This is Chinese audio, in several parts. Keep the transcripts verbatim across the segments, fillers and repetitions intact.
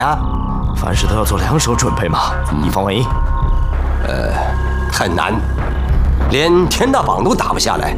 啊？ 凡事都要做两手准备嘛，以防万一。 呃，很难，连田大榜都打不下来。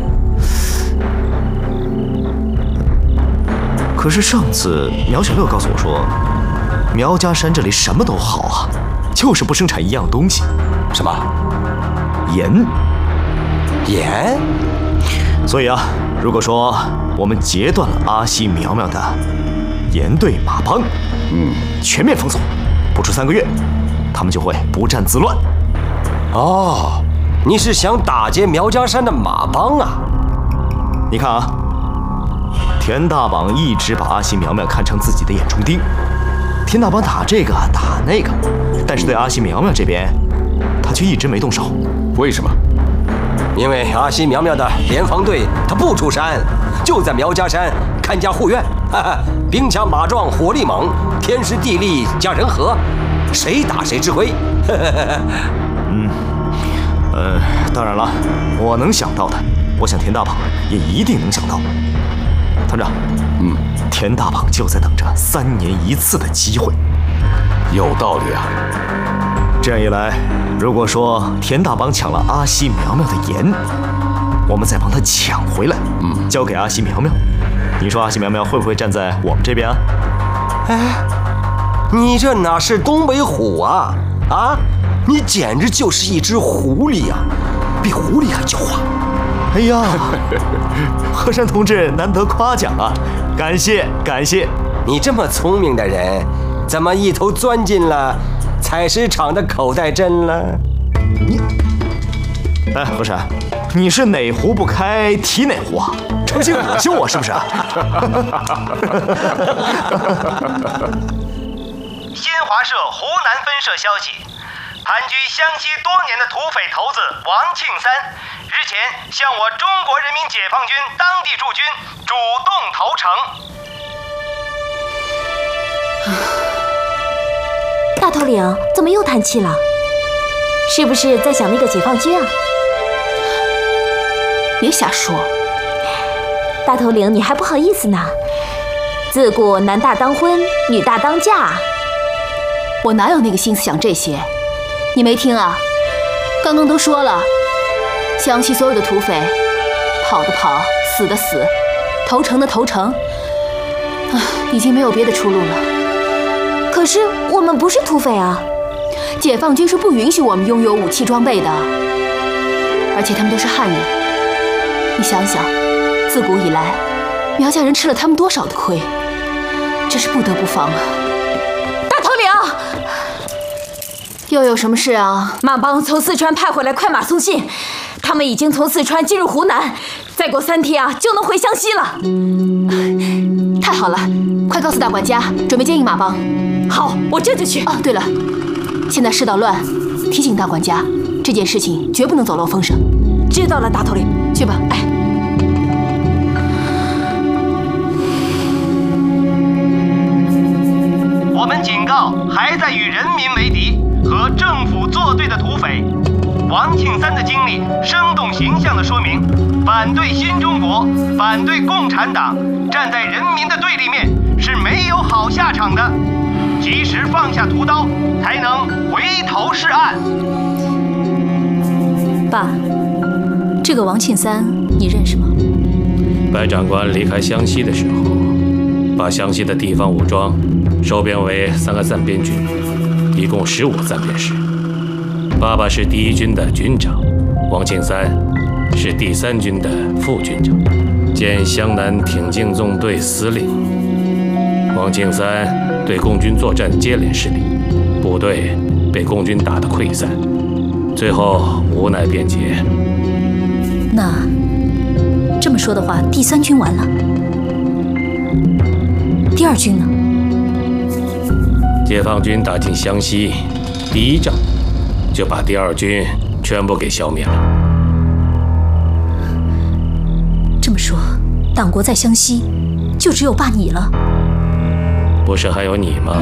可是上次苗小乐告诉我说，苗家山这里什么都好啊，就是不生产一样东西。 什么？ 盐。 盐？ 所以啊，如果说我们截断了阿西苗苗的盐队马帮，嗯，全面封锁，不出三个月，他们就会不战自乱。 哦，你是想打劫苗家山的马帮啊？ 你看啊，田大榜一直把阿西苗苗看成自己的眼中钉，田大榜打这个打那个，但是对阿西苗苗这边，他却一直没动手。 为什么？ 因为阿西苗苗的联防队他不出山，就在苗家山看家护院，哈哈，兵强马壮，火力猛，天时地利加人和，谁打谁吃亏。 嗯，呃，当然了，我能想到的，我想田大榜也一定能想到。团长， 嗯， 田大榜就在等着三年一次的机会。 有道理啊。 这样一来，如果说田大榜抢了阿西苗苗的盐，我们再帮他抢回来，嗯，交给阿西苗苗，你说阿西苗苗会不会站在我们这边啊？ 哎，你这哪是东北虎啊？啊，你简直就是一只狐狸呀、啊，比狐狸还狡猾。 哎呀，和山同志难得夸奖啊，感谢感谢。 你这么聪明的人，怎么一头钻进了采石场的口袋针了？ 你，哎，和山，你是哪壶不开提哪壶啊？诚心恶心我是不是？ 新华社湖南分社消息，盘踞湘西多年的土匪头子王庆三，日前向我中国人民解放军当地驻军主动投诚。 大头领怎么又叹气了？是不是在想那个解放军啊？ 别瞎说。 大头领，你还不好意思呢。自古男大当婚，女大当嫁。 我哪有那个心思想这些？你没听啊？刚刚都说了，湘西所有的土匪，跑的跑，死的死，投诚的投诚，啊，已经没有别的出路了。 可是我们不是土匪啊， 解放军是不允许我们拥有武器装备的，而且他们都是汉人。你想想，自古以来，苗家人吃了他们多少的亏，这是不得不防啊。 大头领， 又有什么事啊？ 马帮从四川派回来快马送信，他们已经从四川进入湖南，再过三天啊就能回湘西了。 太好了，快告诉大管家，准备接应马帮。 好，我这就去。 哦，对了，现在世道乱，提醒大管家，这件事情绝不能走漏风声。 知道了，大头领， 去吧。哎， 我们警告还在与人民为敌和政府作对的土匪。王庆三的经历生动形象地说明，反对新中国、反对共产党，站在人民的对立面是没有好下场的。及时放下屠刀，才能回头是岸。 爸，这个王庆三你认识吗？ 白长官离开湘西的时候，把湘西的地方武装收编为三个暂编军，一共十五个暂编师。爸爸是第一军的军长，王庆三是第三军的副军长，兼湘南挺进纵队司令。王庆三对共军作战接连失利，部队被共军打得溃散，最后无奈变节。 那这么说的话，第三军完了，第二军呢？ 解放军打进湘西，第一仗就把第二军全部给消灭了。 这么说，党国在湘西，就只有爸你了。 不是还有你吗？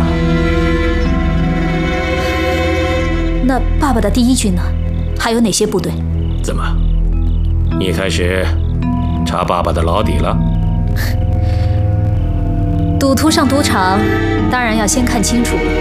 那爸爸的第一军呢？还有哪些部队？ 怎么，你开始查爸爸的老底了？ 赌徒上赌场，当然要先看清楚